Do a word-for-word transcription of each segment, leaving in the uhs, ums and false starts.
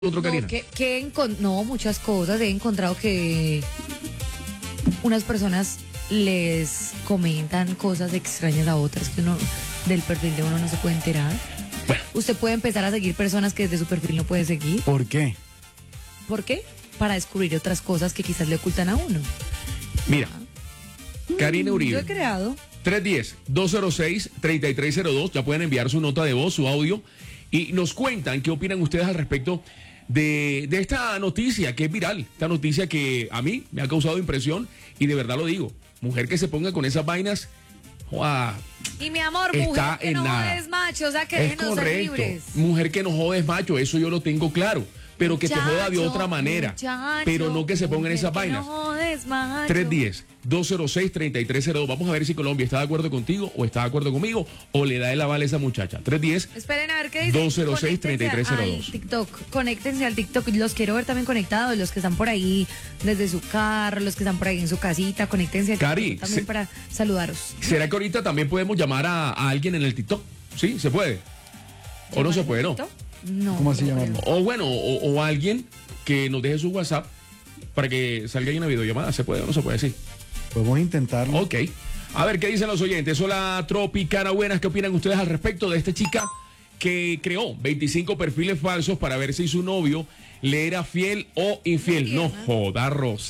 otro, Karina? No, que, que encon- no, muchas cosas. He encontrado que unas personas les comentan cosas extrañas a otras que uno del perfil de uno no se puede enterar. Bueno. Usted puede empezar a seguir personas que desde su perfil no puede seguir. ¿Por qué? ¿Por qué? Para descubrir otras cosas que quizás le ocultan a uno. Mira, Karina Yo Uribe. he creado. tres uno cero, dos cero seis, tres tres cero dos. Ya pueden enviar su nota de voz, su audio. Y nos cuentan qué opinan ustedes al respecto de, de esta noticia que es viral. Esta noticia que a mí me ha causado impresión. Y de verdad lo digo. Mujer que se ponga con esas vainas. ¡Wow! Y mi amor, Está mujer que en no nada. jodes macho, o sea que Es déjenos ser correcto. libres. Mujer que no jodes macho, eso yo lo tengo claro. Pero que te joda de Muchacho, otra manera. muchacho, Pero no que se pongan mujer esas que vainas. No jodes macho. tres uno cero, dos cero seis, tres tres cero dos. Vamos a ver si Colombia está de acuerdo contigo o está de acuerdo conmigo o le da el aval a esa muchacha. tres uno cero. Esperen a ver qué dice. dos cero seis, tres tres cero dos. Al TikTok. Conéctense al TikTok. Los quiero ver también conectados. Los que están por ahí desde su carro, los que están por ahí en su casita. Conéctense al Cari, TikTok también se- para saludaros. ¿Será que ahorita también podemos llamar a, a alguien en el TikTok? ¿Sí? ¿Se puede? ¿O no se puede, no? TikTok? No. ¿Cómo así no llamarlo? creo. O bueno, o, o alguien que nos deje su WhatsApp para que salga ahí en la videollamada. ¿Se puede o no se puede? Sí. Podemos intentarlo. Ok. A ver, ¿qué dicen los oyentes? Hola, Tropicana, buenas. ¿Qué opinan ustedes al respecto de esta chica que creó veinticinco perfiles falsos para ver si su novio le era fiel o infiel? No joda,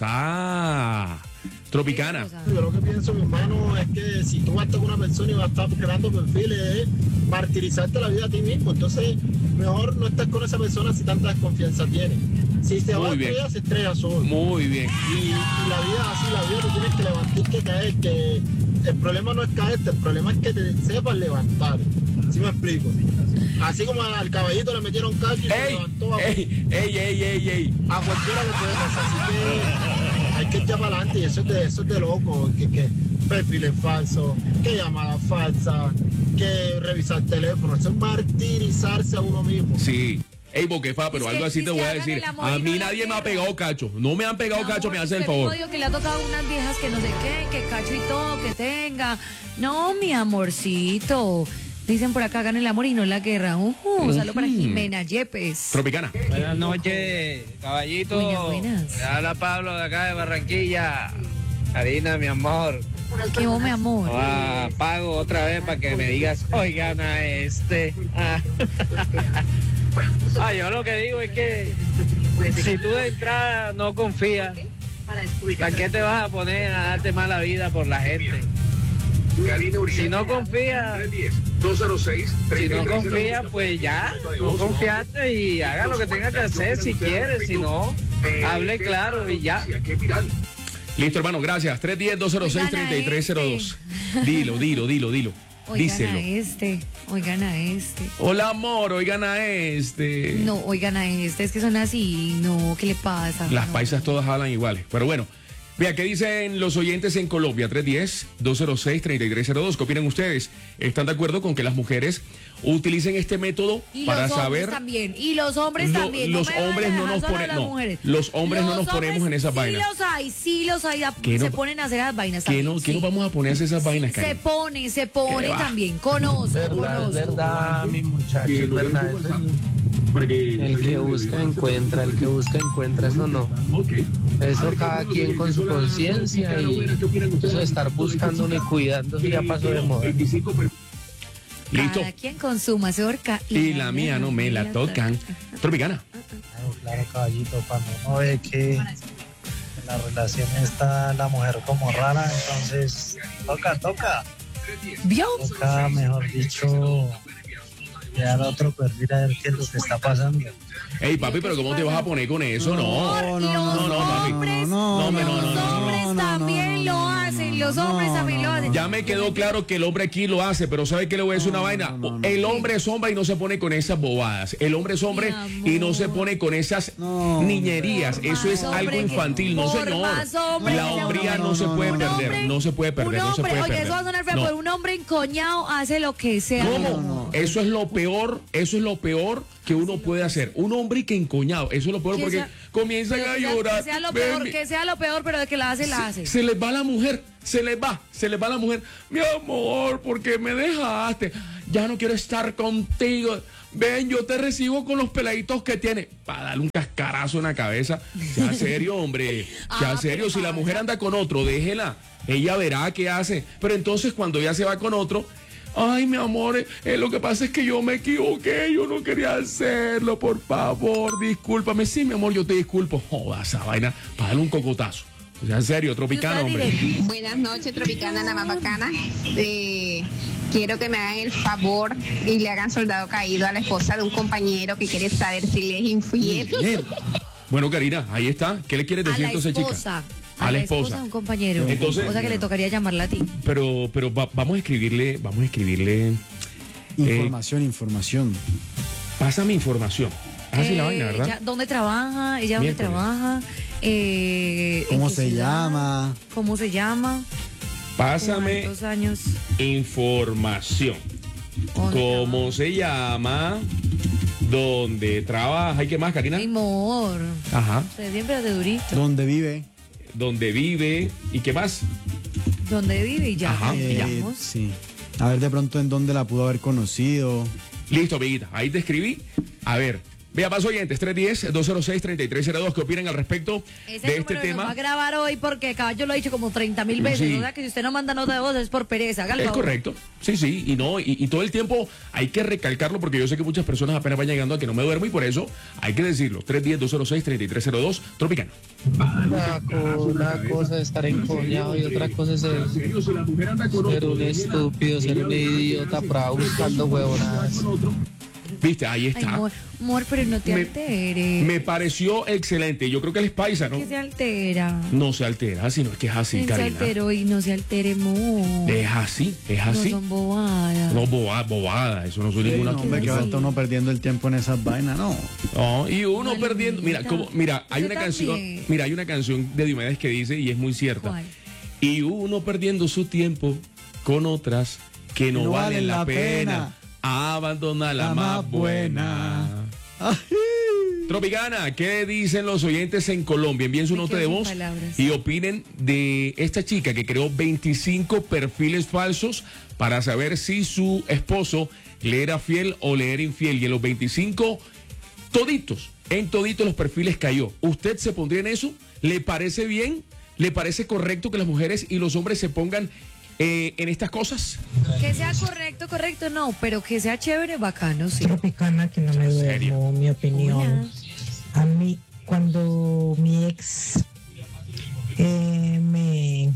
Rosa. Tropicana. Yo lo que pienso, mi hermano, es que si tú vas a estar con una persona y vas a estar creando perfiles, es martirizarte la vida a ti mismo. Entonces, mejor no estar con esa persona si tanta desconfianza tiene. Si se va a Muy bien. estrellar, se estrella solo. Muy bien. Y, y la vida es así, la vida tú tienes que levantar que caer, que el problema no es caerte, el problema es que te sepas levantar. ¿Sí me explico? Así como al caballito le metieron cacho y se ¡Ey! levantó a, ¡Ey! ¡Ey, ey, ey, ey! a cualquiera le puede pasar. Así que hay que echar para adelante y eso es de, eso es de loco, que, que perfiles falsos, que llamadas falsas, que revisar teléfono, eso es martirizarse a uno mismo. Sí. Ey, Boquefa, pero Es que algo así si te se voy a hagan decir. el amor A y mí no la nadie me ha guerra. pegado cacho. No me han pegado Mi cacho, amor, me hacen el usted favor. mismo dijo que le ha tocado unas viejas que no sé qué, que cacho y todo, que tenga. No, mi amorcito. Dicen por acá, hagan el amor y no la guerra. Uh, uh, saludo para Jimena Yepes. Tropicana. Buenas noches, caballito. Buenas, buenas. Le habla Pablo de acá de Barranquilla. Karina, mi amor. ¿Qué hubo, mi amor? Ah, pago otra vez para que me digas, oigan a este. Ah. Ah, yo lo que digo es que si tú de entrada no confías, ¿para qué te vas a poner a darte mala vida por la gente? Si no confías, dos cero seis, si no confías, pues ya, no confiaste y haga lo que tenga que hacer si quieres, si no, hable claro y ya. Listo, hermano, gracias. tres uno cero, dos cero seis, tres tres cero dos. Dilo, dilo, dilo, dilo. Oigan Díselo. a este, oigan a este. Hola, amor, oigan a este. No, oigan a este, es que son así, no, ¿qué le pasa? Las No. paisas todas hablan iguales. Pero bueno, vea, ¿qué dicen los oyentes en Colombia? tres uno cero, dos cero seis, tres tres cero dos. ¿Qué opinan ustedes? ¿Están de acuerdo con que las mujeres utilicen este método Y para los hombres saber? también, y los hombres Lo- también. los no me van a hombres no dejar nos solo a ponen- las no, mujeres. los hombres no nos ponemos hombres en esas sí vainas. los hay, sí los hay, ¿Qué se no- ponen a hacer las vainas ¿Qué también. no, qué sí. no vamos a ponerse esas vainas, Se Karen? pone, se pone ¿Qué va? también, conozco, Verdad, conozco. es verdad, mi muchacho, es verdad. El que busca encuentra, el que busca encuentra, eso no. Eso cada quien con su conciencia y eso de estar buscando ni cuidando, eso ya pasó de moda. Listo. Cada quien con su mazorca. Y la mía no me la tocan. Tropicana. Claro, claro, caballito, cuando uno ve que en la relación está la mujer como rara, entonces toca, toca, ¿Vio? toca, mejor dicho, crear otro perfil a ver qué es lo que está pasando. Ey, papi, pero ¿cómo te vas a poner con eso? No. No, los no, no, papi. hombres, No, hombre, no, no, los no, hombres no, no, también no, lo no, hacen, no, los no, hombres también lo no, hacen. Ya me quedó claro que el hombre aquí lo hace, pero ¿sabe qué le voy a decir una vaina? no, no. El hombre es hombre y no se pone con esas bobadas. El hombre es hombre Mi y no se amor. pone con esas No, niñerías. Por Eso es más algo hombre que- infantil. No, por señor. más hombre La que sea hombría un no se hombre. puede Un perder. hombre- No se puede perder. Un No se hombre, puede oye, perder. eso va a sonar feo, No. pero un hombre encoñado hace lo que sea. ¿Cómo? No, no. Eso es lo peor, eso es lo peor que uno puede hacer. Un hombre que encoñado, eso es lo peor Que porque sea- comienzan Pero a que sea- llorar. Que sea lo Ven, peor, mi- que sea lo peor, pero de que la hace, la hace. Se les va la mujer, se les va, se les va la mujer. Mi amor, ¿por qué me dejaste? Ya no quiero estar contigo. ven, yo te recibo con los peladitos que tiene, para darle un cascarazo en la cabeza. Sea serio, hombre, sea Ah, serio, pero si la pasa. mujer anda con otro, déjela, ella verá qué hace, pero entonces cuando ella se va con otro, ay, mi amor, eh, lo que pasa es que yo me equivoqué, yo no quería hacerlo, por favor, discúlpame. Sí, mi amor, yo te disculpo. Joda, esa vaina, para darle un cocotazo. O sea, en serio, Tropicana, hombre. Buenas noches, Tropicana, la más bacana. Eh, quiero que me hagan el favor y le hagan soldado caído a la esposa de un compañero que quiere saber si le es infiel. Bueno, Karina, ahí está. ¿Qué le quieres A decir la entonces, chica? esposa. A la esposa. de un compañero. Entonces- o sea que le tocaría llamarla a ti. Pero, pero va- vamos a escribirle, vamos a escribirle. Información, información. Pásame información. Así la Eh, vaina, ¿verdad? ella- ¿Dónde trabaja? ¿Ella dónde Miércoles. trabaja? Eh, ¿en ¿Cómo qué se ciudad? llama? ¿Cómo se llama? Pásame ¿Cuántos años? información. ¿Dónde ¿Cómo se llama? ¿Dónde trabaja? ¿Y qué más, Karina? Mi amor. Ajá. Usted siempre de durito. ¿Dónde vive? ¿Dónde vive? ¿Y qué más? ¿Dónde vive? Y ya. Ajá, y ya. Eh, Vamos. sí. A ver de pronto en dónde la pudo haber conocido. Listo, amiguita. Ahí te escribí. A ver. Vea, más oyentes, tres uno cero, dos cero seis, tres tres cero dos, ¿qué opinan al respecto Ese de este número nos tema? va a grabar hoy porque caballo lo ha dicho como treinta mil veces. Sí. O sea que si usted no manda nota de voz es por pereza. Hágalo. Es correcto, sí, sí, y no, y, y todo el tiempo hay que recalcarlo porque yo sé que muchas personas apenas van llegando a que no me duermo y por eso hay que decirlo. tres uno cero, dos cero seis, tres tres cero dos, Tropicana. Una, co- una cosa es estar encoñado y otra cosa es ser, ser un estúpido, ser un idiota por ahí buscando huevonadas. Viste, ahí Ay, está. amor, amor, pero no te Me- alteres. Me pareció excelente. Yo creo que él es paisa, ¿no? Que se altera. No se altera, sino es que es así, Él se Karina. alteró y no se altere, amor. Es así, es No así. son bobadas. No, boba, bobada, eso no soy Sí, ninguna no, hombre, que va a estar uno perdiendo el tiempo en esas vainas, no. No, y uno Malvita. perdiendo. Mira, como, mira, hay Usted una canción. también. Mira, hay una canción de Diomedes que dice, y es muy cierta. ¿Cuál? Y uno perdiendo su tiempo con otras que no, No valen valen la la pena. pena. Abandona la, La más más buena. Ay. Tropicana, ¿qué dicen los oyentes en Colombia? Envíen su Me nota quedo de sin voz palabras. y opinen de esta chica que creó veinticinco perfiles falsos para saber si su esposo le era fiel o le era infiel. Y en los veinticinco, toditos, en toditos los perfiles cayó. ¿Usted se pondría en eso? ¿Le parece bien? ¿Le parece correcto que las mujeres y los hombres se pongan eh, en estas cosas? Que sea correcto, correcto, no, pero que sea chévere, bacano, sí. Tropicana, que no me serio? duermo, mi opinión. Hola. A mí, cuando mi ex eh, me,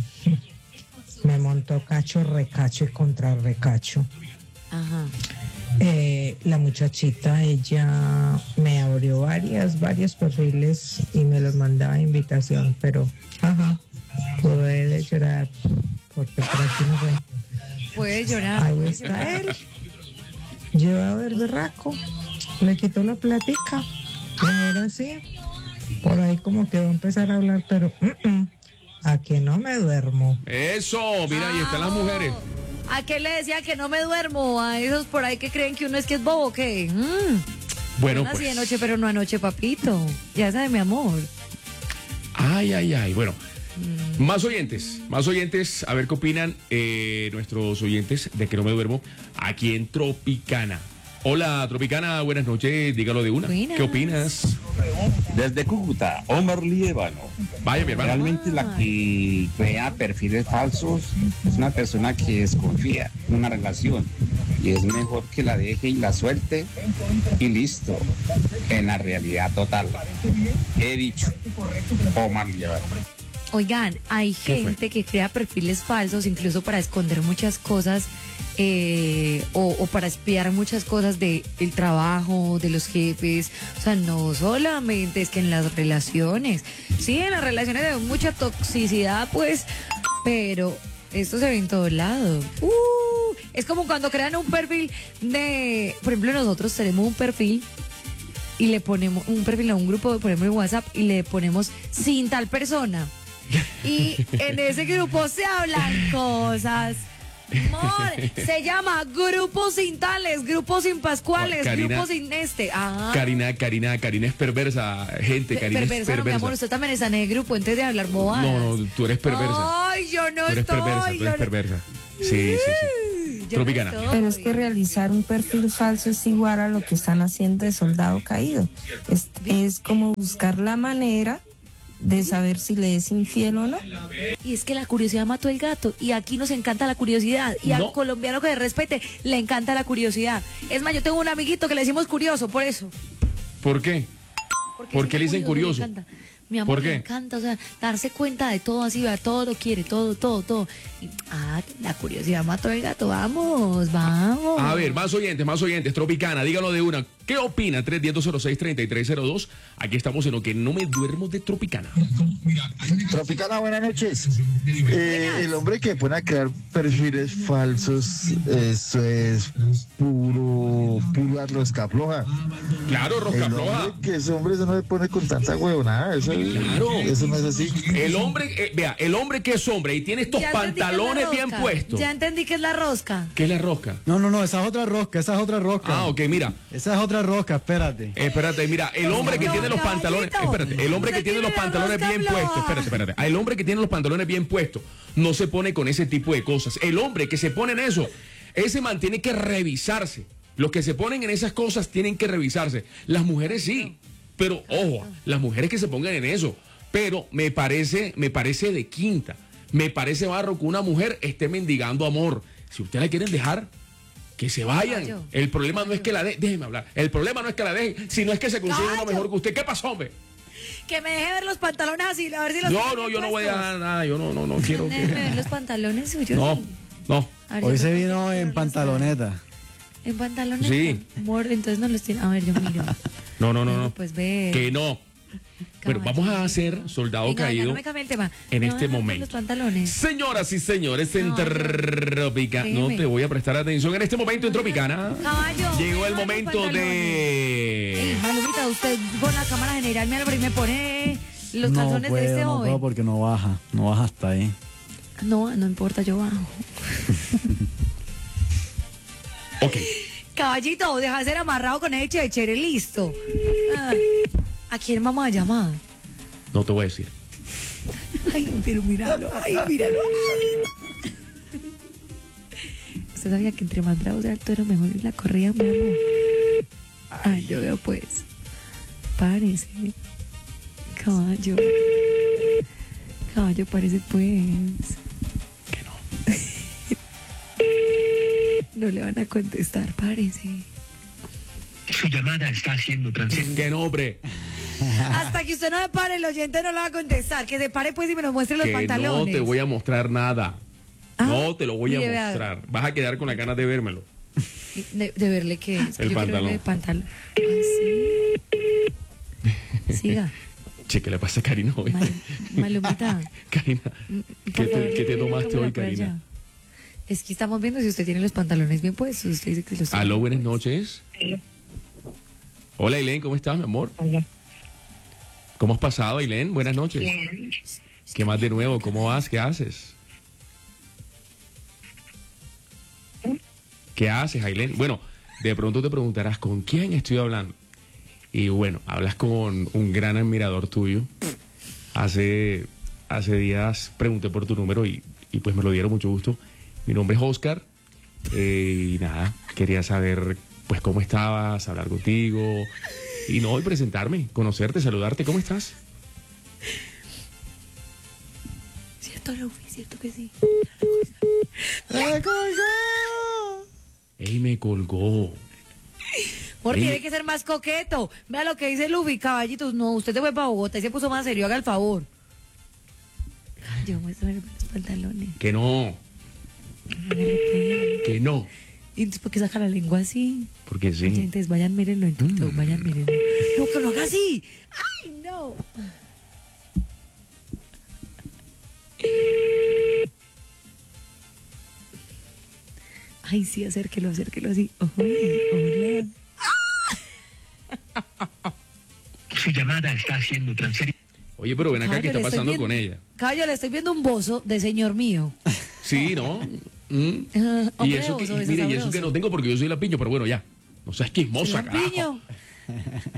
me montó cacho, recacho y contra recacho, Ajá. eh, la muchachita, ella me abrió varias, varios perfiles y me los mandaba a invitación, pero, ajá, pude de llorar porque por aquí no fue. Puedes llorar. Ahí puedes está llorar. él, llevado del berraco, le quitó la platica, y ahora sí, por ahí como que va a empezar a hablar, pero mm, mm, a que no me duermo. Eso, mira, ahí están las mujeres. ¿A qué le decía que no me duermo? A esos por ahí que creen que uno es que es bobo, ¿qué? Mm. Bueno, Yo nací de pues. noche, pero no anoche, papito. Ya sabe, mi amor. Ay, ay, ay. Bueno, más oyentes, más oyentes, a ver qué opinan eh, nuestros oyentes de que no me duermo aquí en Tropicana. Hola, Tropicana, buenas noches, dígalo de una. Buenas. ¿Qué opinas? Desde Cúcuta, Omar Líbano. Vaya, mi hermano. Realmente la que crea perfiles falsos es una persona que desconfía en una relación y es mejor que la deje y la suelte y listo, en la realidad total. He dicho, Omar Líbano. Oigan, hay ¿Qué fue? gente que crea perfiles falsos incluso para esconder muchas cosas eh, o, o para espiar muchas cosas del trabajo, de los jefes. O sea, no solamente es que en las relaciones. Sí, en las relaciones hay mucha toxicidad, pues, pero esto se ve en todos lados. Uh, es como cuando crean un perfil de, por ejemplo, nosotros tenemos un perfil y le ponemos un perfil a un grupo, por ejemplo, en WhatsApp y le ponemos sin tal persona. Y en ese grupo se hablan cosas. Amor, se llama grupo sin tales, grupo sin pascuales, Oh, Karina. grupo sin este. Ah, Karina, Karina, Karina es perversa, gente, pe- Karina es perversa, no, mi perversa. amor, usted también está en el grupo antes de hablar bobadas. No, no, tú eres perversa. Ay, yo no Tú eres estoy. perversa, tú yo eres no- perversa. Sí, sí, sí. Yo no Tropicana. estoy. Pero es que realizar un perfil falso es igual a lo que están haciendo de soldado caído. Es, es como buscar la manera de saber si le es infiel o no. Y es que la curiosidad mató el gato. Y aquí nos encanta la curiosidad. Y No. al colombiano que le respete, le encanta la curiosidad. Es más, yo tengo un amiguito que le decimos curioso, por eso. ¿Por qué? Porque ¿Por es qué le dicen curioso? Me encanta. Mi amor, ¿Por qué? me encanta, o sea, darse cuenta de todo así, ver, todo lo quiere, todo, todo, todo. Y, ah, la curiosidad mató el gato, vamos, vamos. A ver, más oyentes, más oyentes. Tropicana, dígalo de una. ¿Qué opina? tres diez, dos cero seis, treinta y tres cero dos. Aquí estamos en lo que no me duermo de Tropicana. Tropicana, buenas noches. Eh, el hombre que pone a crear perfiles falsos, eso es puro, puro arroz floja. Claro, rosca El floja. hombre que ese hombre eso no se pone con tanta huevonada, eso, Claro. eso no es así. El hombre, eh, vea, el hombre que es hombre y tiene estos Ya entendí que es la pantalones bien rosca. puestos. Ya entendí que es la rosca. ¿Qué es la rosca? No, no, no, esa es otra rosca, esa es otra rosca. Ah, ok, mira. Esa es otra rosca, espérate. Espérate, mira, el hombre que No, tiene los pantalones, caballito. espérate, el hombre que Usted tiene los tiene la pantalones rosca bien floja. puestos, espérate, espérate, el hombre que tiene los pantalones bien puestos no se pone con ese tipo de cosas. El hombre que se pone en eso, ese man tiene que revisarse. Los que se ponen en esas cosas tienen que revisarse. Las mujeres sí, pero ojo, las mujeres que se pongan en eso, pero me parece, me parece de quinta, me parece barro que una mujer esté mendigando amor. Si ustedes la quieren dejar, que se vayan. Caballo. El problema no es que la dejen, déjeme hablar. El problema no es que la dejen, sino es que se consiga una Caballo. mejor que usted. ¿Qué pasó, hombre? Que me deje ver los pantalones así, a ver si los No, tiene no, yo no puestos. voy a dar nada, yo no, no, no quiero. Déjeme ver que- los pantalones suyos. No, no. A ver, Hoy yo se creo que vino no en los pantaloneta. sé. En pantalones. Sí. Amor, entonces no los tiene. A ver, yo miro. No, no, no, no. Pues ve. Que no. Bueno, vamos a hacer soldado Venga, venga, caído no me cambie el tema. en Me este van a ver momento. Los pantalones. Señoras y señores, en Caballo. Tropicana. No Déjeme. te voy a prestar atención en este momento en Tropicana. Caballo. Llegó el me van los momento pantalones. Ey, de. Malumita, usted con la cámara general me abre y me pone los No calzones puedo, de este no joven. puedo porque no baja, no baja hasta ahí. No, no importa, yo bajo. Ok. Caballito, deja de ser amarrado con ese chévere, listo. Ay, ¿a quién vamos a llamar? No te voy a decir. Ay, pero míralo, ay, míralo. ¿Usted sabía que entre más bravos era el toro, mejor es la corrida, mi amor? Ay, yo veo pues. Parece. Caballo. Caballo, parece pues. Que no. No le van a contestar, parece. Su llamada está siendo transmitida. Que no, hombre. Hasta que usted no me pare, el oyente no le va a contestar. Que se pare pues y me nos muestre los Que no pantalones. te voy a mostrar nada. Ah, No te lo voy a mire, vea. mostrar. Vas a quedar con la ganas de vérmelo. De, de verle que es. El Yo quiero pantalón. verle el pantalón. Ay, sí. Siga. Che, ¿qué le pasa a Karina hoy? Mal- Malumita. Karina, Por ¿qué favor, te, qué te tomaste cámara hoy, por allá. Karina? Es que estamos viendo si usted tiene los pantalones bien puestos. Usted dice que los tiene. Aló, buenas noches. Hola, Ailén, ¿cómo estás, mi amor? ¿Cómo has pasado, Ailén? Buenas noches. ¿Qué más de nuevo? ¿Cómo vas? ¿Qué haces? ¿Qué haces, Ailén? Bueno, de pronto te preguntarás, ¿con quién estoy hablando? Y bueno, hablas con un gran admirador tuyo. Hace, hace días pregunté por tu número y, y pues me lo dieron mucho gusto. Mi nombre es Oscar. Eh, y nada, quería saber pues cómo estabas, hablar contigo. Y no, y presentarme, conocerte, saludarte. ¿Cómo estás? ¿Cierto, Luffy? ¿Cierto que sí? Ey, me colgó. Porque Ey. tiene que ser más coqueto. Vea lo que dice Luffy, caballitos. No, usted se fue para Bogotá y se puso más serio. Haga el favor. Yo muestro los pantalones. Que no, que no. ¿Y entonces por qué saca la lengua así? Porque sí. Entonces vayan, mírenlo en TikTok, vayan, mírenlo. No, que lo haga así. ¡Ay, no! Ay, sí, acérquelo, acérquelo así. Oye, hola. Su llamada está siendo transferida. Oye, pero ven acá, ¿qué Caballo, está le estoy pasando viendo- con ella? Caballo, le estoy viendo un bozo de señor mío. Sí, ¿no? Mm. Ah, Y hombre eso que, oso, y ese mire, y eso sabroso. que no tengo porque yo soy la piño, pero bueno, ya. No seas chismosa, carajo. Lampiño.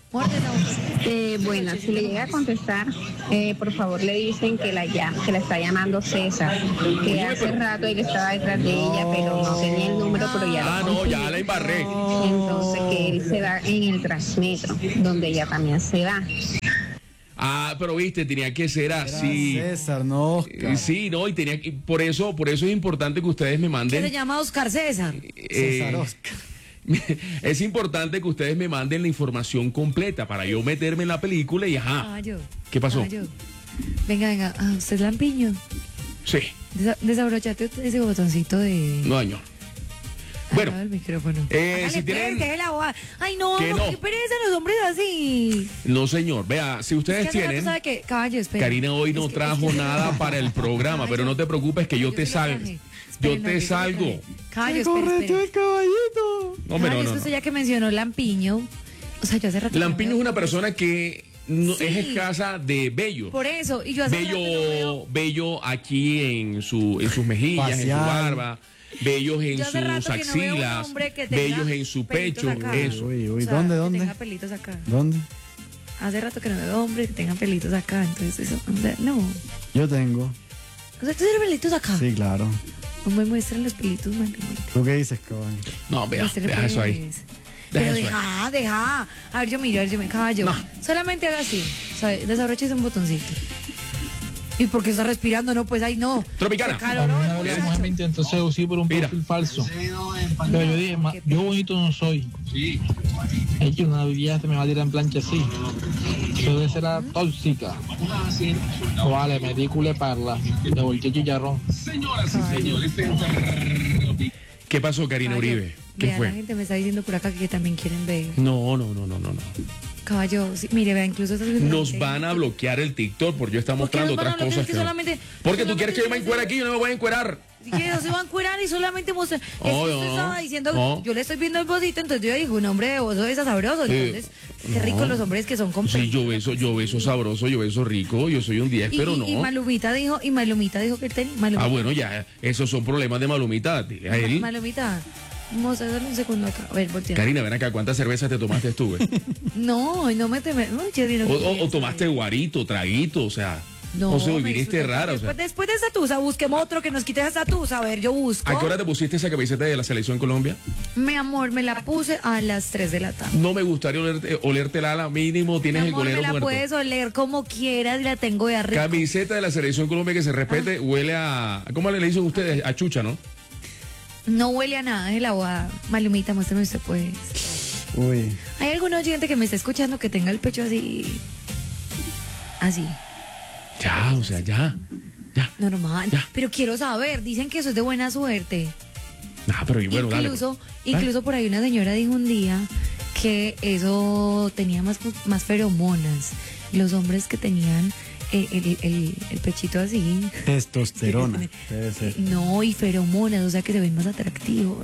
Eh, bueno, si le llega a contestar, eh, por favor le dicen que la llama, que la está llamando César, que hace rato él estaba detrás de ella, pero no tenía el número, pero ya Ah, lo no, ya la embarré. Entonces que él se va en el Transmetro, donde ella también se va. Ah, pero viste, tenía que ser así. Era César, no Oscar. Eh, Sí, no, y tenía que, por eso, por eso es importante que ustedes me ¿Qué manden. se llama Oscar César? eh, César Oscar. Es importante que ustedes me manden la información completa para yo meterme en la película y ajá. Caballo. ¿Qué pasó? Caballo. Venga, venga, ah, ¿usted es lampiño? Sí, Desa- desabrochate ese botoncito de... no daño. Bueno, Ah, el micrófono. eh, Hágale, si tienen- pues, deje la boba. Ay, no, Que no, no. qué pereza los hombres así. no señor, vea, si Es ustedes que hace rato tienen, sabe que, caballo, espera. Karina hoy no Es que- trajo es que- nada para el programa, pero no te preocupes que yo te se lo salgo. traje. Yo Espere, no, te se lo salgo. traje. Caballo, Se espere, correteó espere. el caballito. No, hombre, no, Caballo, no, es que no. usted ya que mencionó Lampiño, o sea, yo hace rato... que no Lampiño es veo- una persona que no, Sí. es escasa de bello. Por eso, y yo hace rato no Bello, veo... bello aquí en su, en sus mejillas, en su Facial. barba, bellos en Yo hace sus rato que no veo un axilas, hombre que tenga bellos en su pelitos pecho, acá. eso. Uy, O uy, sea, ¿dónde, que dónde? tenga pelitos acá. ¿Dónde? Hace rato que no veo hombres que tengan pelitos acá, entonces eso, o sea, no. Yo tengo. O sea, ¿tú tienes pelitos acá? Sí, claro. No me muestran los pelitos, man. ¿Tú qué dices, caballo? No, vea, Muéstrale, deja eso ahí. pues. Pero Deja eso deja, deja. A ver, yo miro, a ver, yo me caballo. No. Solamente haga así. O sea, desabroches un botoncito. ¿Y por qué está respirando? No, pues ahí no. Tropicana. Qué A mí calorón, una vez la muchacho. mujer me intentó seducir por un Mira. perfil falso. Pero yo dije, "Ma, yo bonito no soy. Es que una vieja se me va a tirar en plancha así. Eso debe ser la tóxica. O vale, me di cule parla. De volteé chicharrón. ¿Qué pasó, Karina Caballo, Uribe? ¿Qué vea, la fue? gente me está diciendo por acá que también quieren ver. No, no, no, no, no, no. Caballo, sí, mire, vea, incluso... está subiendo Nos la van a bloquear el TikTok porque yo está ¿Por qué mostrando nos van a otras bloquear? cosas Que que no. solamente- Porque tú solamente quieres que yo me se- encuere aquí, yo no me voy a encuerar. Que no se van a encuerar y solamente mostrar. Es que Oh, usted no, estaba diciendo, no. yo le estoy viendo el bocito, entonces yo digo, un hombre de vos es sabroso. Sí. Entonces, qué rico No. los hombres que son con Sí, yo pelitos. beso, yo beso sabroso, yo beso rico, yo soy un diez, Y, pero y- no. y Malumita dijo, y Malumita dijo que él tenía. Malumita, Ah, bueno, ya, esos son problemas de Malumita. Dile a él. Malumita, vamos a darle un segundo acá. A ver, voltea. Karina, ven acá, ¿cuántas cervezas te tomaste tú? eh? No, no me temes. No, Jerry, no O, quiero o- o eso. tomaste guarito, traguito, o sea. No, o sea, me viniste disfruto. rara, o sea. Después, después de esa tusa, busquemos otro que nos quite esa tusa. A ver, yo busco. ¿A qué hora te pusiste esa camiseta de la selección Colombia? Mi amor, me la puse a las tres de la tarde. No me gustaría olerte, olerte la ala mínimo, tienes Mi el amor, golero me la muerto. puedes oler como quieras y la tengo de arriba. Camiseta de la selección Colombia que se respete, Ah. huele a. ¿Cómo le dicen ustedes? A chucha, ¿no? No huele a nada de la boda. Malumita, muéstrame usted, pues. Uy. ¿Hay algún oyente que me está escuchando que tenga el pecho así? Así, Ya, o sea, ya. Ya. normal. Ya. Pero quiero saber, dicen que eso es de buena suerte. Ah, pero y bueno, dale. incluso, pues. incluso por ahí una señora dijo un día que eso tenía más, más feromonas. Los hombres que tenían el, el- el- el pechito así. Testosterona. Debe ser. No, y feromonas, o sea que se ven más atractivos.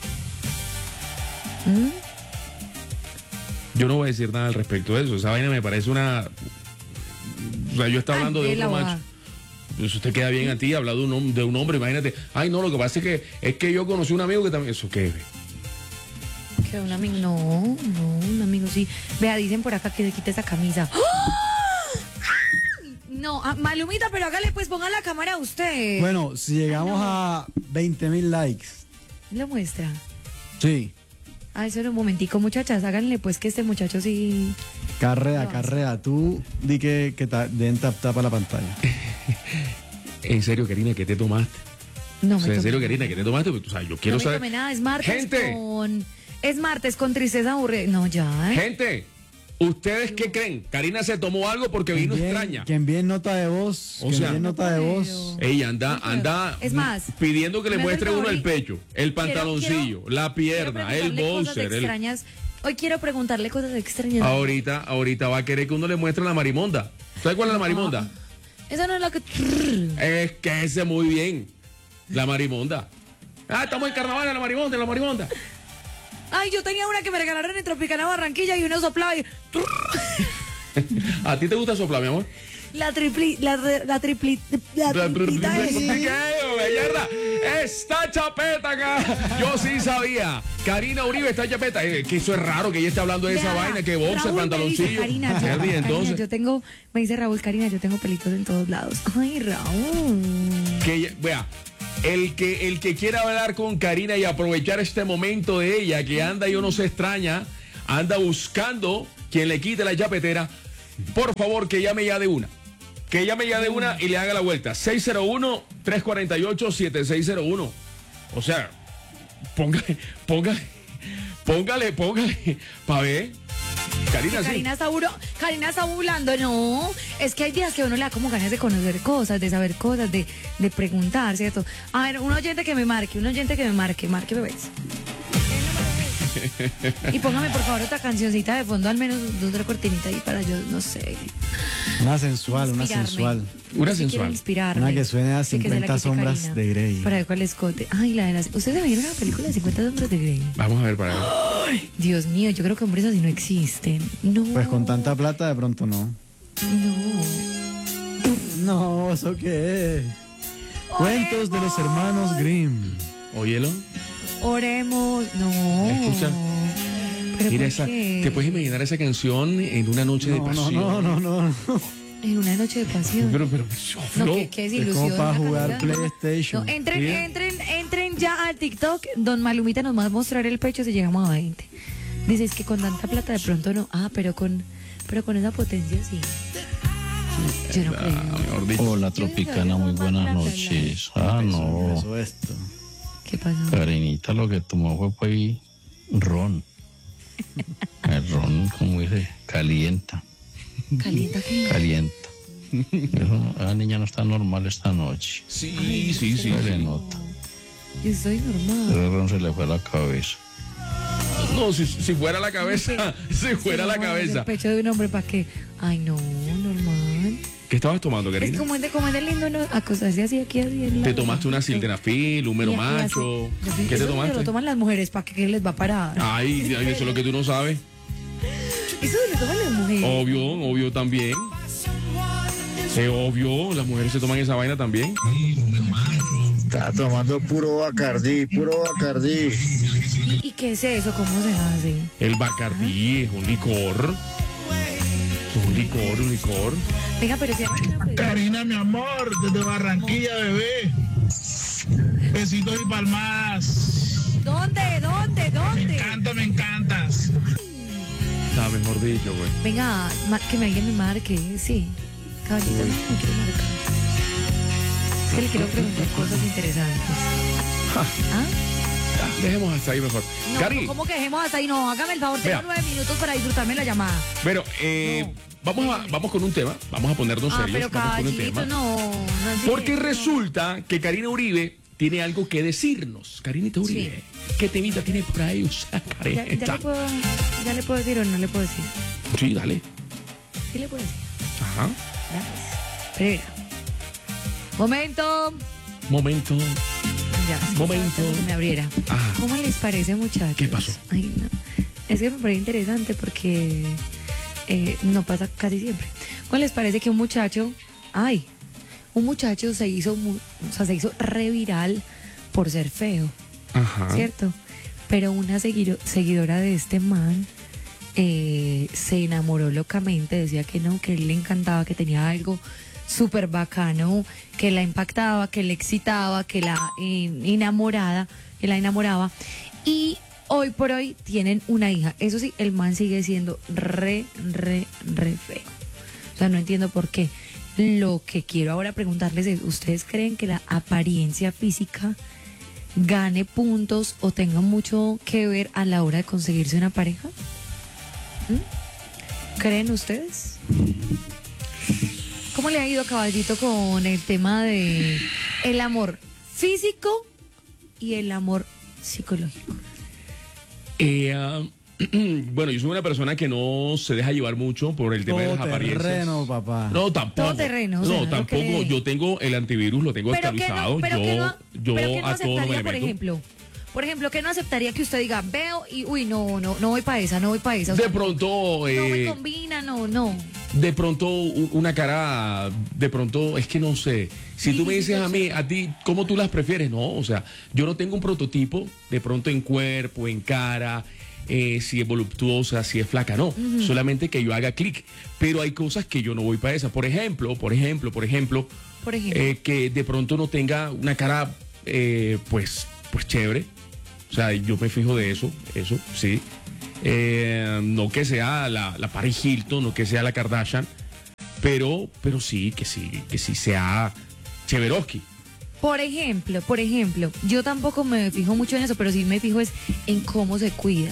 ¿Mm? Yo no voy a decir nada al respecto de eso. Esa vaina me parece una. O sea, yo estaba hablando Ay, de la otro boda. macho. Pues usted queda bien a ti, habla de un, hom- de un hombre, imagínate. Ay, no, lo que pasa es que es que yo conocí un amigo que también. ¿Eso qué? Que un amigo, no, no, un amigo sí. Vea, dicen por acá que se quite esa camisa. ¡Ah! No, ah, Malumita, pero hágale, pues ponga la cámara usted. Bueno, si llegamos a veinte mil likes. Lo muestra. Sí. Ah, eso era un momentico, muchachas, háganle pues que este muchacho sí. Carrea, No, carrea. Tú di que, que ta- den tap tapa la pantalla. En serio, Karina, ¿qué te tomaste? No O me sea, en tomé serio, nada. Karina, ¿qué te tomaste? Pues, o sea, yo quiero no me saber. tomé nada, es martes Gente. con. Es martes con tristeza aburrida. No, ya, ¿eh? Gente, ¿ustedes qué creen? Karina se tomó algo porque Que vino envíen- extraña. Que envíen nota de voz. O que sea- envíen nota de voz. Ella anda, anda Es más, pidiendo que le me hace muestre el uno favor el y- pecho, el quiero- pantaloncillo, quiero- la pierna, Quiero el preguntarle cosas bolser. el- extrañas. Hoy quiero preguntarle cosas extrañas. Ahorita, ahorita va a querer que uno le muestre la marimonda. ¿Sabes cuál es la marimonda? Esa no es la que. Es que ese muy bien. La marimonda. Ah, estamos en carnaval en la marimonda, en la marimonda. Ay, yo tenía una que me regalaron en Tropicana Barranquilla y uno soplaba y. ¿A ti te gusta soplar, mi amor? La tripli. La, la tripli. La triplita ¿Qué, esa. mierda? Esta chapeta acá. Yo sí sabía. Karina Uribe está en chapeta. Eh, que eso es raro que ella esté hablando de esa Vea, vaina, que boxe, Raúl me pantaloncillo. dice, Karina, yo, Herdy, entonces, Karina, yo tengo, me dice Raúl, Karina, yo tengo pelitos en todos lados. Ay, Raúl. que ella- vea, el que, el que quiera hablar con Karina y aprovechar este momento de ella, que anda y uno se extraña, anda buscando quien le quite la chapetera, por favor, que llame ya de una. Que llame ya de una y le haga la vuelta. seis cero uno, tres cuatro ocho, siete seis cero uno. O sea, póngale, póngale, póngale, póngale, pa' ver. Karina, sí. Karina está, buro- Karina está burlando, no. Es que hay días que a uno le da como ganas de conocer cosas, de saber cosas, de, de preguntar, ¿cierto? A ver, un oyente que me marque, un oyente que me marque, marque, bebés. Y póngame por favor otra cancioncita de fondo, al menos dos otra cortinita ahí para yo, no sé. Una sensual, una Inspirarme. sensual. Una Sí quiero sensual. inspirarme. Una que suene a Sí, que se la cincuenta quite sombras Karina. de Grey. Para ver cuál escote. Ay, la de las. ¿Ustedes me vieron la película de cincuenta sombras de Grey? Vamos a ver para ver. Dios mío, yo creo que hombres así no existen. No. Pues con tanta plata de pronto no. No. No, ¿eso qué es? Cuentos de los hermanos Grimm. Óyelo. Oremos. No. Escucha. ¿Pero Mira por esa. qué? ¿Te puedes imaginar esa canción en una noche de No, no, pasión? no, no, no. En una noche de pasión. Pero, pero, No, no. qué, qué Es desilusión. como para la jugar calidad. PlayStation. No, entren, Sí. entren, entren ya al TikTok. Don Malumita nos va a mostrar el pecho si llegamos a veinte. Dices que con tanta plata de pronto no. Ah, pero con, pero con esa potencia sí. Yo no creo. Ah, mejor dicho. Hola Tropicana, muy buenas noches. Ah, no. Eso, esto. ¿Qué pasó? Karinita lo que tomó fue pues ron. El ron, como dice, calienta, Calienta que. calienta. Eso, la niña no está normal esta noche. Sí, sí, sí. Se le sí. nota. Yo estoy normal. El ron se le fue a la cabeza. No, si, si fuera la cabeza, si fuera la El cabeza. pecho de un hombre, ¿para qué? Ay, no, normal. ¿Qué estabas tomando, Es Karina? como es de, como es de lindo, ¿no? Acostarse así aquí, así. en la- ¿Te tomaste una sildenafil, un mero Y- y así. macho? Yo- ¿Qué te eso tomaste? Se lo toman las mujeres, ¿para qué les va a parar? Ay, ay, eso es lo que tú no sabes. Eso se lo toman las mujeres. Obvio, obvio también. Es obvio, las mujeres se toman esa vaina también. Está tomando puro Bacardí, puro Bacardí. ¿Y, y qué es eso? ¿Cómo se hace? El Bacardí es un licor. Un licor, un licor. Venga, pero si Karina, mi amor, desde Barranquilla, bebé. Besitos y palmadas. ¿Dónde? ¿Dónde? Me ¿Dónde? encanta, me encantas. Está mejor dicho, güey. Venga, ma- que me alguien me marque. Sí. Caballito, no me quiero marcar. Es que le quiero preguntar cosas interesantes. ¿Ah? Ya, dejemos hasta ahí mejor. No, Cari, no, ¿cómo que dejemos hasta ahí? No, hágame el favor, tengo Vea. nueve minutos para disfrutarme la llamada. bueno, eh, vamos, a, vamos con un tema. Vamos a ponernos Ah, serios. pero Vamos con un caballito, tema. no. no es Porque directo. resulta que Karina Uribe tiene algo que decirnos. Karinita Uribe, ¿qué temita tiene por ahí? O sea, ¿Ya, ya, le puedo, ¿Ya le puedo decir o no le puedo decir? Sí, dale. Sí le puedo decir. Ajá. Gracias. Pero mira. Momento. Momento. Ya, es que Momento. estaba esperando que me abriera. Ajá. ¿Cómo les parece, muchachos? ¿Qué pasó? Ay, no. Es que me parece interesante porque eh, no pasa casi siempre. ¿Cómo les parece que un muchacho, ay, un muchacho se hizo, mu- o sea, se hizo reviral por ser feo, Ajá. ¿cierto? Pero una seguido- seguidora de este man eh, se enamoró locamente, decía que no, que a él le encantaba, que tenía algo súper bacano, que la impactaba, que le excitaba, que la eh, enamorada, que la enamoraba. Y hoy por hoy tienen una hija. Eso sí, el man sigue siendo re, re, re feo. O sea, no entiendo por qué. Lo que quiero ahora preguntarles es, ¿ustedes creen que la apariencia física gane puntos o tenga mucho que ver a la hora de conseguirse una pareja? ¿Mm? ¿Creen ustedes? ¿Cómo le ha ido, caballito, con el tema de el amor físico y el amor psicológico? Eh, ah, bueno, yo soy una persona que no se deja llevar mucho por el tema de las apariencias. Terreno, papá. No, tampoco. Todo terreno, o No, sea, lo tampoco. que le- Yo tengo el antivirus, lo tengo Pero que actualizado. no, pero yo que no, yo pero que no a todo no me aceptaría, le por meto. ejemplo, por ejemplo, que no aceptaría que usted diga, veo y, uy, no, no, no voy para esa, no voy para esa. O De sea, pronto, no me eh, combina, no, no. de pronto u- una cara, de pronto, es que no sé, si tú me dices a mí, a ti, ¿cómo tú las prefieres? No, o sea, yo no tengo un prototipo, de pronto en cuerpo, en cara, eh, si es voluptuosa, si es flaca, no, Ujú. solamente que yo haga clic, pero hay cosas que yo no voy para esa, por ejemplo, por ejemplo, por ejemplo, Por ejemplo. eh, que de pronto no tenga una cara, eh, pues, pues chévere, o sea, yo me fijo de eso, eso, sí. Eh, no que sea la, la Paris Hilton, no que sea la Kardashian, pero, pero sí, que sí, que sí sea Cheveroski. Por ejemplo, por ejemplo, yo tampoco me fijo mucho en eso, pero sí me fijo es en cómo se cuida.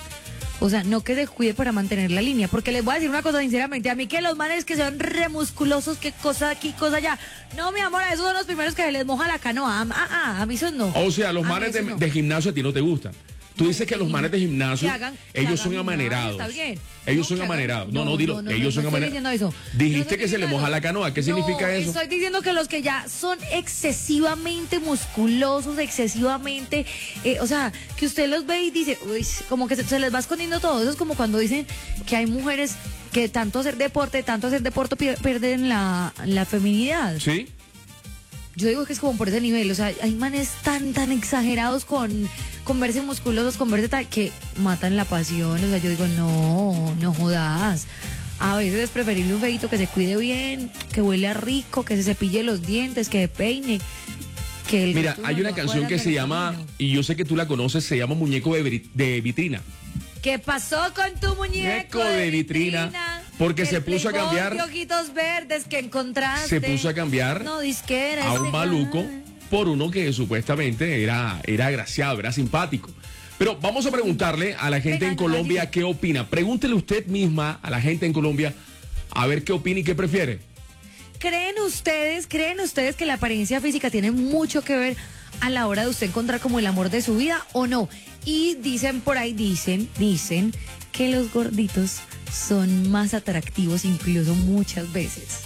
O sea, no que se cuide para mantener la línea, porque les voy a decir una cosa sinceramente, a mí que los manes que son remusculosos, que cosa aquí, cosa allá. No, mi amor, esos son los primeros que se les moja la canoa. Ah, ah, a mí esos no. O sea, los A mí manes de, esos no. de gimnasio a ti no te gustan. Tú dices que los manes de gimnasio, Que hagan- que ellos hagan son gimnasia, amanerados. está bien. Ellos No, son que hagan- amanerados. No, no, no, dilo, no, no, ellos no son estoy amanerados. diciendo eso. Dijiste que se le moja la canoa. ¿Qué significa No, eso? Estoy diciendo que los que ya son excesivamente musculosos, excesivamente, eh, o sea, que usted los ve y dice, uy, como que se, se les va escondiendo todo. Eso es como cuando dicen que hay mujeres que tanto hacer deporte, tanto hacer deporte pier- pierden la, la feminidad. Sí. Yo digo que es como por ese nivel, o sea, hay manes tan, tan exagerados con, con verse musculosos, con verse tal, que matan la pasión, o sea, yo digo, no, no jodas. A veces es preferible un feito que se cuide bien, que huele a rico, que se cepille los dientes, que se peine. Que el Mira, resto hay no una va canción que cuadrando se en el llama, camino. y yo sé que tú la conoces, se llama Muñeco de, Veri- de Vitrina. ¿Qué pasó con tu muñeco Muñeco de vitrina, porque El se puso a Playboy cambiar. de ojitos verdes que encontraste. Se puso a cambiar No, disquera. a un ese maluco man. por uno que supuestamente era, era agraciado, era simpático. Pero vamos a preguntarle a la gente Venga, en Colombia qué opina. Pregúntele usted misma a la gente en Colombia a ver qué opina y qué prefiere. ¿Creen ustedes, creen ustedes que la apariencia física tiene mucho que ver a la hora de usted encontrar como el amor de su vida o no? Y dicen por ahí, dicen, dicen que los gorditos son más atractivos incluso muchas veces.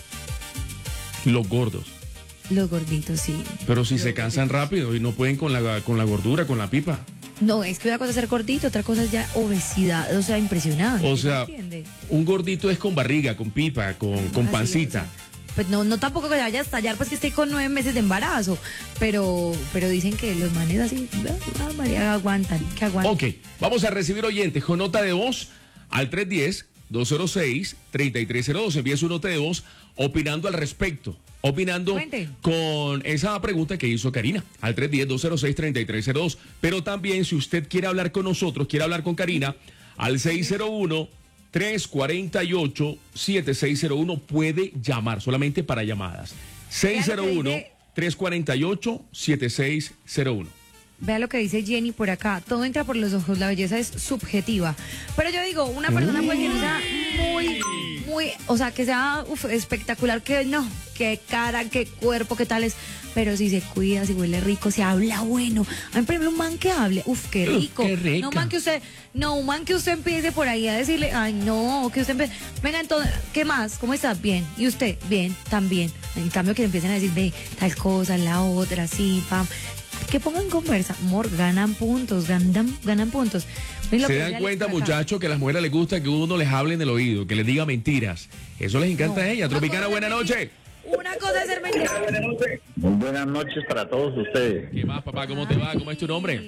Los gordos. Los gorditos, sí. Pero si se cansan rápido y no pueden con la, con la gordura, con la pipa. No, es que una cosa es ser gordito, otra cosa es ya obesidad, o sea, impresionante. O ¿sí sea, me entiende? un gordito es con barriga, con pipa, con, con Así, pancita. Pues no, no tampoco que vaya a estallar, pues que esté con nueve meses de embarazo, pero, pero dicen que los manes así, ah, María, aguantan, que aguantan. Ok, vamos a recibir oyentes con nota de voz al tres uno cero, dos cero seis, tres tres cero dos. Envíe su nota de voz opinando al respecto, opinando Cuente. con esa pregunta que hizo Karina al tres uno cero, dos cero seis, tres tres cero dos. Pero también si usted quiere hablar con nosotros, quiere hablar con Karina, al seis cero uno, tres cuatro ocho, siete seis cero uno puede llamar solamente para llamadas. seis cero uno, tres cuatro ocho, siete seis cero uno. Vea lo que dice Jenny por acá. Todo entra por los ojos, la belleza es subjetiva. Pero yo digo, una persona puede que no sea muy, muy, o sea, que sea uf, espectacular, que no, qué cara, qué cuerpo, qué tal es. Pero si se cuida, si huele rico, si habla bueno. A mí, por ejemplo, un man que hable, uf, qué Uf, rico. qué rica. No, un man que usted, no, un man que usted empiece por ahí a decirle, ay, no, que usted empiece, venga, entonces, ¿qué más? ¿Cómo está? Bien. ¿Y usted? Bien, también. En cambio, que le empiecen a decir, ve, tal cosa, la otra, sí, pam. Que pongan conversa, amor, ganan puntos, ganan, ganan puntos. ¿Ven lo Se que dan ella cuenta, les saca? muchachos, que a las mujeres les gusta que uno les hable en el oído, que les diga mentiras. Eso les encanta No, a ella. una Tropicana, cosa buena es noche. Una cosa es ser mentira. Muy buenas noches para todos ustedes. ¿Qué más, papá? ¿Cómo te va? ¿Cómo es tu nombre?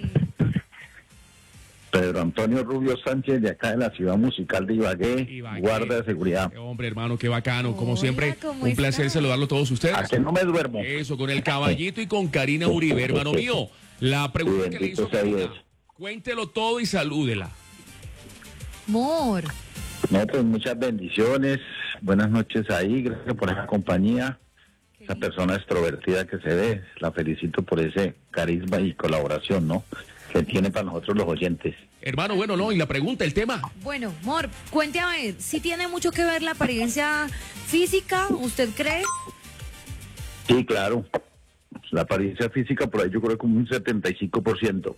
Pedro Antonio Rubio Sánchez, de acá de la ciudad musical de Ibagué, Ibagué. guarda de seguridad. Qué hombre, hermano, qué bacano. Como Hola, siempre, ¿cómo un placer está? saludarlo a todos ustedes. A que no me duermo. Eso, con el caballito y con Karina Uribe, hermano mío. La pregunta que le hizo Bendito sea Karina, Dios. cuéntelo todo y salúdela. Amor. No, pues muchas bendiciones. Buenas noches ahí. Gracias por esa compañía. Esa persona extrovertida que se ve. La felicito por ese carisma y colaboración, ¿no? Que tiene para nosotros los oyentes. Hermano, bueno, no, y la pregunta, el tema. Bueno, amor, cuéntame, si tiene mucho que ver la apariencia física, ¿usted cree? Sí, claro. La apariencia física por ahí yo creo que como un setenta y cinco por ciento.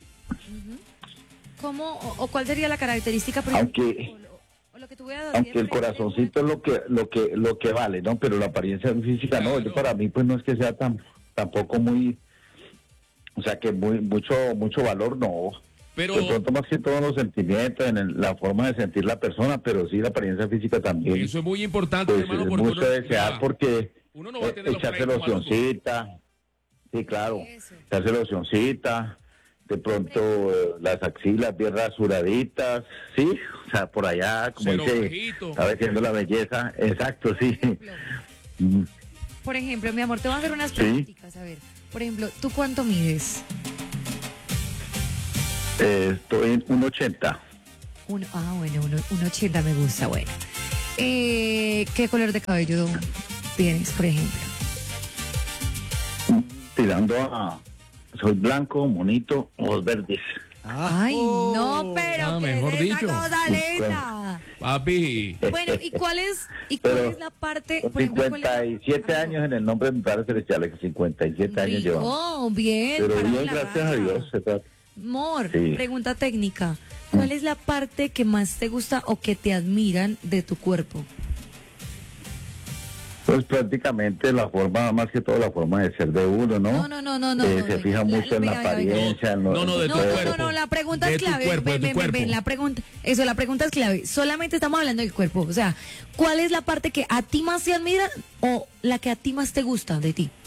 ¿Cómo o, o cuál sería la característica principal? Aunque O lo que tú veas, aunque el corazoncito es lo que lo que lo que vale, ¿no? Pero la apariencia física no, yo para mí pues no es que sea tan tampoco muy, o sea, que muy mucho mucho valor, no. Pero... De pronto más que todo los sentimientos, en el- la forma de sentir la persona, pero sí la apariencia física también. Eso es muy importante, Pues hermano, es porque mucho uno- desear ya, porque uno no va a eh, tener los echarse pleitos malucos. locioncita, sí, claro, echarse locioncita, de pronto eh, las axilas bien rasuraditas, sí, o sea, por allá, como Cero dice, ovejito. está diciendo la belleza, exacto, sí. Mm, Por ejemplo, mi amor, te voy a hacer unas Sí. preguntitas. A ver, por ejemplo, ¿tú cuánto mides? eh, estoy en uno ochenta. Uno, ah, bueno, uno, uno ochenta me gusta, bueno. Eh, ¿Qué color de cabello tienes, por ejemplo? Tirando a... Soy blanco, monito, ojos verdes. Ay, no, pero ah, ¿qué mejor es esa dicho. cosa linda? Papi. Bueno, ¿y cuál es, y cuál Pero es la parte? Con Por ejemplo, ¿cuál es- cincuenta y siete años en el nombre de mi padre celestial, que cincuenta y siete años llevamos. Oh, bien. Pero parado bien, en la gracias a raya. Dios. se trata- Amor, Sí. pregunta técnica. ¿Cuál es la parte que más te gusta o que te admiran de tu cuerpo? Pues prácticamente la forma, más que todo la forma de ser de uno, ¿no? No, no, no, no, no. Eh, no, se no, fija la- mucho en venga, la venga, venga. apariencia. en lo- No, no, de en tu No, todo no, cuerpo. no, no, la pregunta De es tu clave. cuerpo, de ven, tu ven, ven, cuerpo. ven, la pregunta, eso, la pregunta es clave. Solamente estamos hablando del cuerpo. O sea, ¿cuál es la parte que a ti más te admira o la que a ti más te gusta de ti?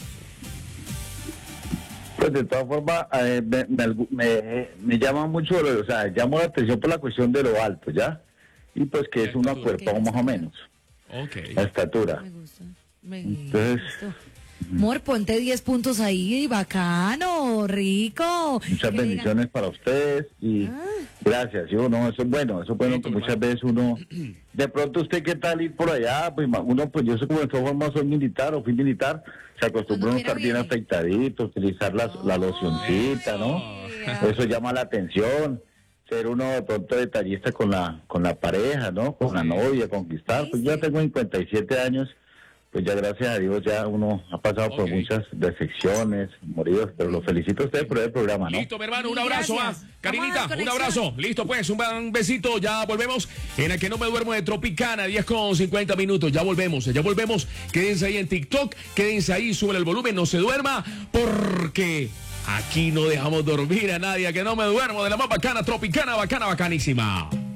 Pues de todas formas, eh, me, me, me- me llama mucho, o sea, llamo la atención por la cuestión de lo alto, ¿ya? Y pues que es una cuerpo más o menos, Ok. la estatura. Me Entonces, gustó. Amor, ponte diez puntos ahí, bacano, rico. muchas Que le digan, bendiciones para ustedes y Ah. gracias. Yo, no, eso es bueno, eso es bueno que muchas veces uno, de pronto usted qué tal ir por allá, pues ma- uno, pues yo sé como de todas formas soy militar o fui militar, se acostumbra a estar bien afeitadito, utilizar la, la locioncita, ¿no? Eso llama la atención. Ser uno de pronto detallista con la con la pareja, ¿no? Con la novia, conquistar. Pues ya tengo cincuenta y siete años, pues ya gracias a Dios ya uno ha pasado por muchas decepciones, moridos, pero lo felicito a ustedes por el programa, ¿no? Listo, mi hermano, un Mil abrazo, gracias. ah. Karinita, Vamos a dar un abrazo. Listo, pues, un buen besito. Ya volvemos en el que no me duermo de Tropicana, diez con cincuenta minutos. Ya volvemos, ya volvemos. Quédense ahí en TikTok, quédense ahí, suben el volumen, no se duerma, porque aquí no dejamos dormir a nadie. Que no me duermo de la más bacana, Tropicana, bacana, bacanísima.